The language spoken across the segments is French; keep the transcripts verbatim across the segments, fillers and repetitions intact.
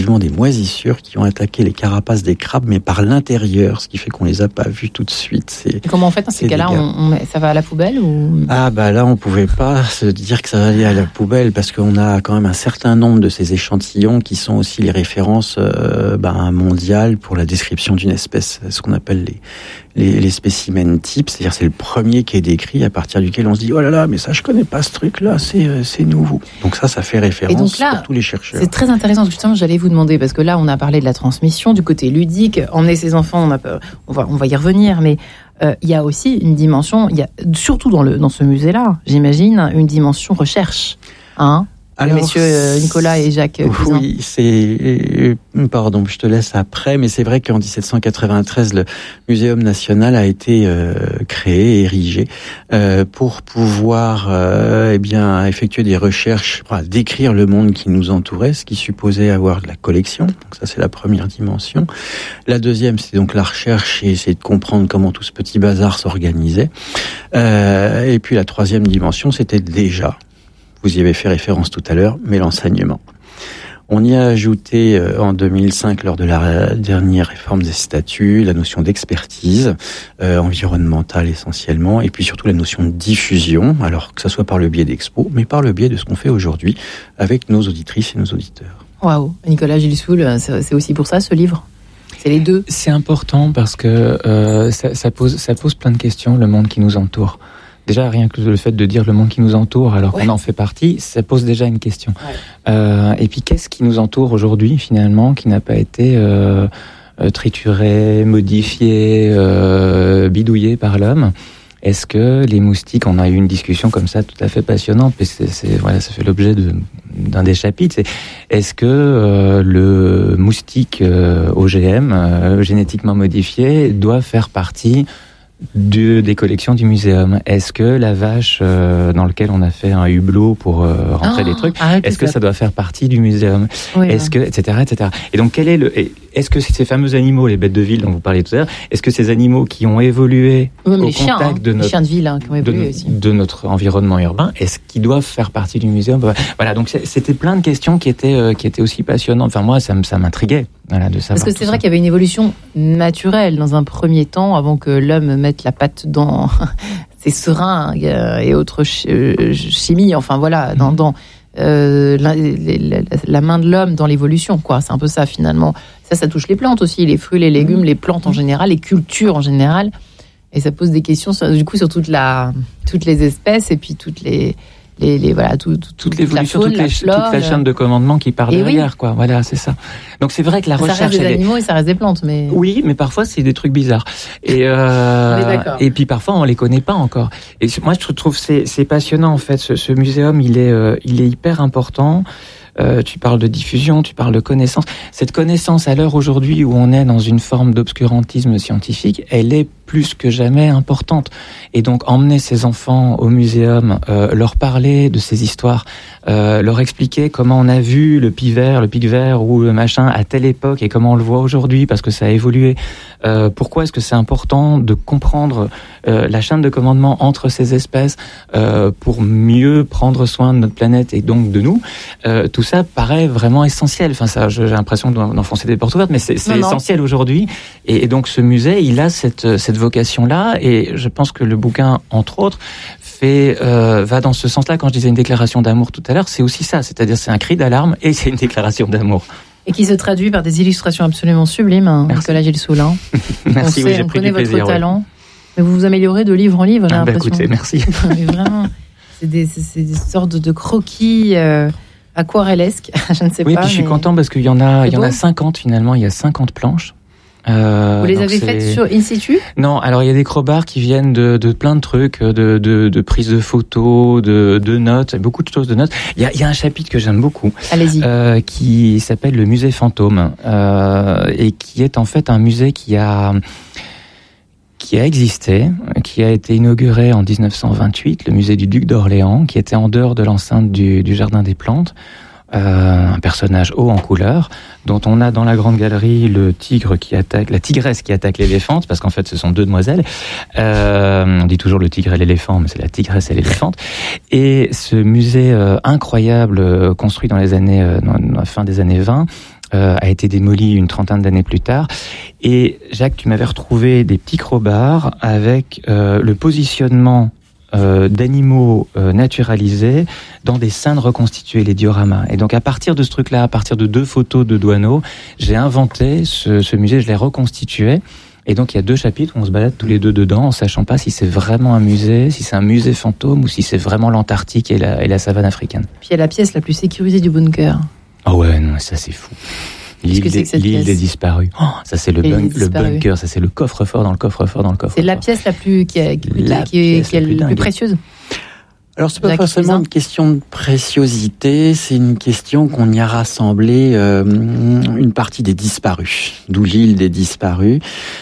des moisissures qui ont attaqué les carapaces des crabes, mais par l'intérieur, ce qui fait qu'on les a pas vus tout de suite. C'est, et comment on fait dans ces cas-là, on, on met, ça va à la poubelle ou... Ah bah là, on pouvait pas se dire que ça va aller à la poubelle parce qu'on a quand même un certain nombre de ces échantillons qui sont aussi les références euh, bah, mondiales pour la description d'une espèce, ce qu'on appelle les Les, les spécimens types, c'est-à-dire c'est le premier qui est décrit à partir duquel on se dit oh là là mais ça je connais pas ce truc là, c'est c'est nouveau. Donc ça ça fait référence et donc là, pour tous les chercheurs. C'est très intéressant justement, j'allais vous demander parce que là on a parlé de la transmission, du côté ludique, emmener ses enfants, on a on va on va y revenir, mais euh, il y a aussi une dimension, il y a surtout dans le dans ce musée-là, j'imagine, une dimension recherche, hein. Alors, messieurs Nicolas et Jacques Cuisin. Oui, c'est... Pardon, je te laisse après, mais c'est vrai qu'en dix-sept cent quatre-vingt-treize, le Muséum national a été euh, créé, érigé, euh, pour pouvoir euh, eh bien, effectuer des recherches, enfin, décrire le monde qui nous entourait, ce qui supposait avoir de la collection. Donc ça, c'est la première dimension. La deuxième, c'est donc la recherche et essayer de comprendre comment tout ce petit bazar s'organisait. Euh, et puis la troisième dimension, c'était déjà... Vous y avez fait référence tout à l'heure, mais l'enseignement. On y a ajouté euh, en deux mille cinq, lors de la dernière réforme des statuts, la notion d'expertise euh, environnementale essentiellement, et puis surtout la notion de diffusion, alors que ça soit par le biais d'expos, mais par le biais de ce qu'on fait aujourd'hui avec nos auditrices et nos auditeurs. Waouh, Nicolas Gilsoul, c'est aussi pour ça ce livre ? C'est les deux ? C'est important parce que euh, ça, ça, pose, ça pose plein de questions, le monde qui nous entoure. Déjà, rien que le fait de dire le monde qui nous entoure alors ouais. qu'on en fait partie, ça pose déjà une question. Ouais. Euh, et puis, qu'est-ce qui nous entoure aujourd'hui, finalement, qui n'a pas été euh, trituré, modifié, euh, bidouillé par l'homme ? Est-ce que les moustiques, on a eu une discussion comme ça tout à fait passionnante, et c'est, c'est, voilà, ça fait l'objet de, d'un des chapitres, c'est est-ce que euh, le moustique euh, O G M, euh, génétiquement modifié, doit faire partie De, des collections du muséum? Est-ce que la vache euh, dans laquelle on a fait un hublot pour euh, rentrer oh, des trucs, est-ce que ça doit faire partie du muséum? Oui, est-ce ouais. que, et cetera, et cetera. Et donc, quel est le, est-ce que ces fameux animaux, les bêtes de ville dont vous parliez tout à l'heure, est-ce que ces animaux qui ont évolué oui, au les contact chiens, hein, de notre, les chiens de ville hein, qui ont évolué de, aussi. de notre environnement urbain, est-ce qu'ils doivent faire partie du muséum? Voilà, donc c'était plein de questions qui étaient euh, qui étaient aussi passionnantes. Enfin, moi, ça, ça m'intriguait. Voilà, de savoir. Parce que c'est vrai ça. qu'il y avait une évolution naturelle dans un premier temps, avant que l'homme mette la patte dans ses seringues et autres chimies. Enfin voilà, dans, dans euh, la, la, la main de l'homme dans l'évolution, quoi. C'est un peu ça finalement. Ça, ça touche les plantes aussi, les fruits, les légumes, les plantes en général, les cultures en général. Et ça pose des questions du coup sur toute la, toutes les espèces et puis toutes les Les, les, voilà, tout, tout, toute l'évolution, la faune, toute, les, la flore, toute la chaîne de commandement qui part derrière, oui. quoi. Voilà, c'est ça. Donc c'est vrai que la ça recherche. Ça reste des elle animaux est... et ça reste des plantes, mais. Oui, mais parfois c'est des trucs bizarres. Et euh, et puis parfois on les connaît pas encore. Et moi je trouve c'est c'est passionnant en fait. Ce, ce muséum, il est euh, il est hyper important. Euh, tu parles de diffusion, tu parles de connaissance. Cette connaissance, à l'heure aujourd'hui où on est dans une forme d'obscurantisme scientifique, elle est plus que jamais importante. Et donc, emmener ces enfants au muséum, euh, leur parler de ces histoires, euh, leur expliquer comment on a vu le pic vert, le pic vert ou le machin à telle époque et comment on le voit aujourd'hui parce que ça a évolué. Euh, pourquoi est-ce que c'est important de comprendre euh, la chaîne de commandement entre ces espèces euh, pour mieux prendre soin de notre planète et donc de nous. Euh, tout ça paraît vraiment essentiel. Enfin, ça, j'ai l'impression d'enfoncer des portes ouvertes, mais c'est, c'est non, essentiel non. aujourd'hui. Et, et donc, ce musée, il a cette, cette vocation-là, et je pense que le bouquin, entre autres, fait, euh, va dans ce sens-là. Quand je disais une déclaration d'amour tout à l'heure, c'est aussi ça. C'est-à-dire, c'est un cri d'alarme et c'est une déclaration d'amour. Et qui se traduit par des illustrations absolument sublimes, hein, Nicolas Gilsoul. Merci, on oui, sait, j'ai on pris connaît du votre plaisir. talent, Oui. mais vous vous améliorez de livre en livre, j'ai ah, l'impression. Bah, écoutez, merci. Mais vraiment, c'est des, c'est, c'est des sortes de croquis euh, aquarellesques, je ne sais oui, pas. Oui, puis je suis mais... content parce qu'il y en a, il y en beau. a cinquante finalement, il y a cinquante planches. Euh, Vous les avez c'est... faites sur in situ? Non, alors il y a des crowbars qui viennent de, de plein de trucs, de, de, de prises de photos, de, de notes, beaucoup de choses de notes. Il y a, il y a un chapitre que j'aime beaucoup, Allez-y. Euh, qui s'appelle le musée fantôme, euh, et qui est en fait un musée qui a qui a existé, qui a été inauguré en dix-neuf cent vingt-huit, le musée du Duc d'Orléans, qui était en dehors de l'enceinte du, du Jardin des Plantes. Euh, un personnage haut en couleur, dont on a dans la grande galerie le tigre qui attaque, la tigresse qui attaque l'éléphante, parce qu'en fait ce sont deux demoiselles. Euh, on dit toujours le tigre et l'éléphant, mais c'est la tigresse et l'éléphante. Et ce musée euh, incroyable, euh, construit dans les années, euh, dans la fin des années vingt, euh, a été démoli une trentaine d'années plus tard. Et Jacques, tu m'avais retrouvé des petits crobards avec euh, le positionnement euh, d'animaux euh, naturalisés dans des scènes reconstituées, les dioramas. Et donc à partir de ce truc-là, à partir de deux photos de Doisneau, j'ai inventé ce, ce musée, je l'ai reconstitué. Et donc il y a deux chapitres où on se balade tous les deux dedans en sachant pas si c'est vraiment un musée, si c'est un musée fantôme ou si c'est vraiment l'Antarctique et la, et la savane africaine. Puis il y a la pièce la plus sécurisée du bunker. Ah ouais, non, ça c'est fou. L'île, des, c'est l'île des disparus. Oh, ça c'est le, bun- le bunker, ça c'est le coffre-fort dans le coffre-fort dans le coffre-fort. C'est la pièce la plus qui est, qui, la qui est, qui est la plus, la plus précieuse. Alors c'est pas forcément une question de préciosité, c'est une question qu'on y a rassemblé euh, une partie des disparus, d'où l'île des disparus,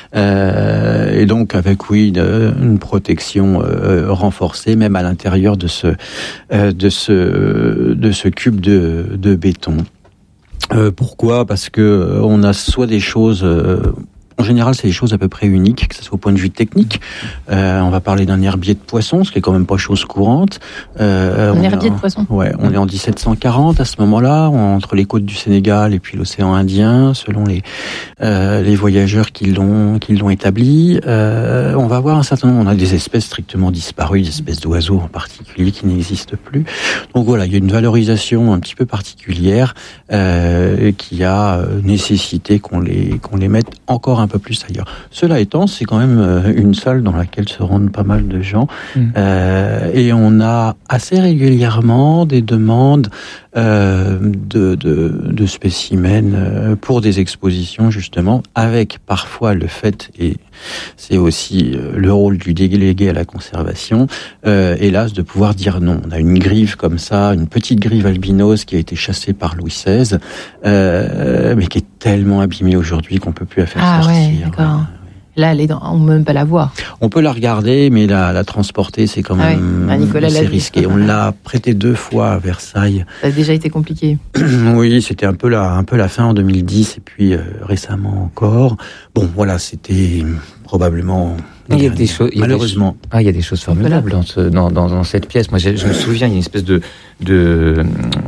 euh, et donc avec oui de, une protection euh, renforcée même à l'intérieur de ce euh, de ce de ce cube de, de béton. Euh, pourquoi ? Parce que euh, on a soit des choses euh, en général, c'est des choses à peu près uniques, que ce soit au point de vue technique. Euh, on va parler d'un herbier de poisson, ce qui est quand même pas chose courante. Euh, un herbier en, de poisson. Ouais, on est en dix-sept cent quarante à ce moment-là, entre les côtes du Sénégal et puis l'océan Indien, selon les euh, les voyageurs qui l'ont qui l'ont établi. Euh, on va voir un certain nombre. On a des espèces strictement disparues, des espèces d'oiseaux en particulier qui n'existent plus. Donc voilà, il y a une valorisation un petit peu particulière euh, qui a nécessité qu'on les qu'on les mette encore un peu plus ailleurs. Cela étant, c'est quand même une salle dans laquelle se rendent pas mal de gens mmh. euh, et on a assez régulièrement des demandes euh, de, de, de spécimens pour des expositions justement, avec parfois le fait, et c'est aussi le rôle du délégué à la conservation, euh, hélas, de pouvoir dire non. On a une grive comme ça, une petite grive albinos qui a été chassée par Louis seize, euh, mais qui est tellement abîmée aujourd'hui qu'on peut plus la faire ah, sortir. Ouais, d'accord. Là, elle est dans... on ne peut même pas la voir. On peut la regarder, mais la, la transporter, c'est quand même ah ouais. Nicolas assez risqué. On l'a prêtée deux fois à Versailles. Ça a déjà été compliqué. Oui, c'était un peu la, un peu la fin en deux mille dix, et puis euh, récemment encore. Bon, voilà, c'était probablement... Il y a des choses, malheureusement. Il y a des, ah, il y a des choses formidables dans, ce, dans, dans, dans cette pièce. Moi, je, je me souviens, il y a une espèce de... de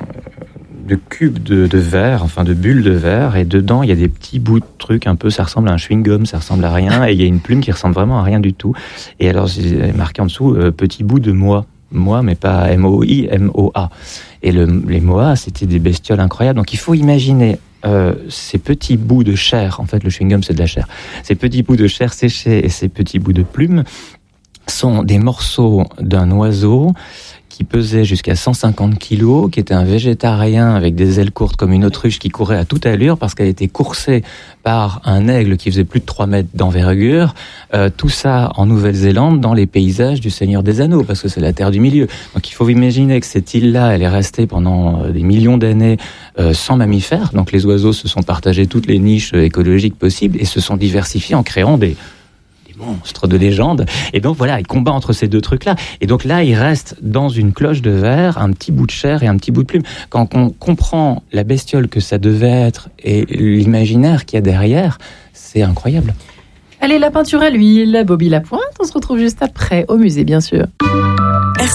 de cubes de, de verre, enfin de bulles de verre, et dedans il y a des petits bouts de trucs un peu, ça ressemble à un chewing-gum, ça ressemble à rien, et il y a une plume qui ressemble vraiment à rien du tout. Et alors j'ai marqué en dessous euh, petit bout de moa, moa mais pas M O I, M O A. Et le, les moas, c'était des bestioles incroyables. Donc il faut imaginer euh, ces petits bouts de chair, en fait le chewing-gum c'est de la chair, ces petits bouts de chair séchée et ces petits bouts de plume sont des morceaux d'un oiseau qui pesait jusqu'à cent cinquante kilos, qui était un végétarien avec des ailes courtes comme une autruche qui courait à toute allure parce qu'elle était coursée par un aigle qui faisait plus de trois mètres d'envergure. Euh, tout ça en Nouvelle-Zélande, dans les paysages du Seigneur des Anneaux, parce que c'est la terre du milieu. Donc il faut imaginer que cette île-là, elle est restée pendant des millions d'années euh, sans mammifères. Donc les oiseaux se sont partagés toutes les niches écologiques possibles et se sont diversifiés en créant des... monstre de légende. Et donc voilà, il combat entre ces deux trucs-là. Et donc là, il reste dans une cloche de verre un petit bout de chair et un petit bout de plume. Quand on comprend la bestiole que ça devait être et l'imaginaire qu'il y a derrière, c'est incroyable. Allez, la peinture à l'huile, Bobby Lapointe, on se retrouve juste après au musée, bien sûr.